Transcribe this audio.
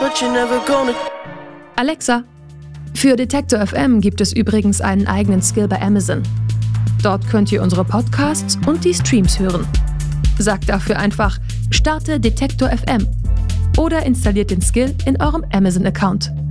but you're never gonna. Alexa, für Detektor FM gibt es übrigens einen eigenen Skill bei Amazon. Dort könnt ihr unsere Podcasts und die Streams hören. Sagt dafür einfach, starte Detektor FM oder installiert den Skill in eurem Amazon-Account.